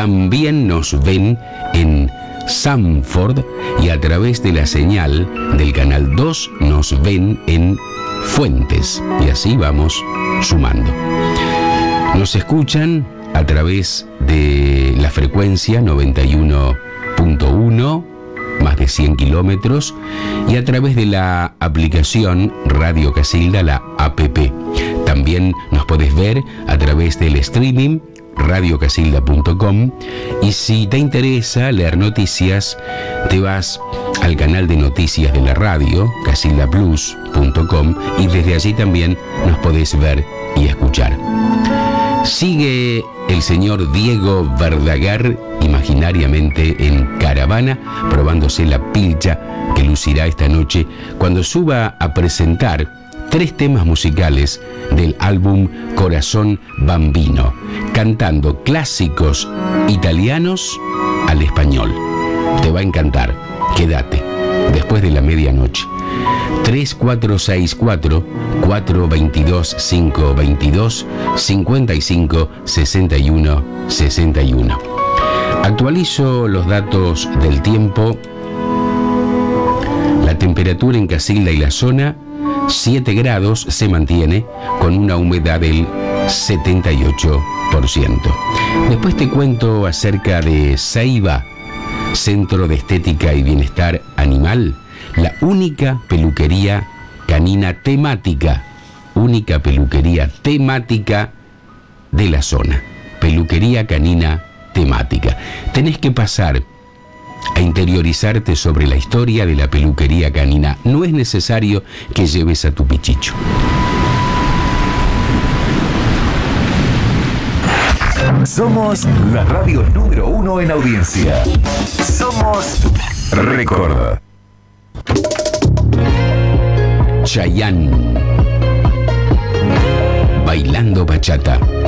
también nos ven en Sanford y a través de la señal del canal 2 nos ven en Fuentes, y así vamos sumando. Nos escuchan a través de la frecuencia 91.1, más de 100 kilómetros, y a través de la aplicación Radio Casilda, la APP. También nos podés ver a través del streaming radiocasilda.com, y si te interesa leer noticias, te vas al canal de noticias de la radio, casildaplus.com, y desde allí también nos podés ver y escuchar. Sigue el señor Diego Verdaguer imaginariamente en caravana, probándose la pilcha que lucirá esta noche cuando suba a presentar 3 temas musicales del álbum Corazón Bambino, cantando clásicos italianos al español. Te va a encantar. Quédate después de la medianoche. 3464 422 522 55 61 61. Actualizo los datos del tiempo. La temperatura en Casilda y la zona 7 grados se mantiene con una humedad del 78%. Después te cuento acerca de Ceiba, Centro de Estética y Bienestar Animal, la única peluquería canina temática, de la zona. Peluquería canina temática. Tenés que pasar a interiorizarte sobre la historia de la peluquería canina. No es necesario que lleves a tu pichicho. Somos la radio número 1 en audiencia. Somos Record. Chayanne, bailando bachata.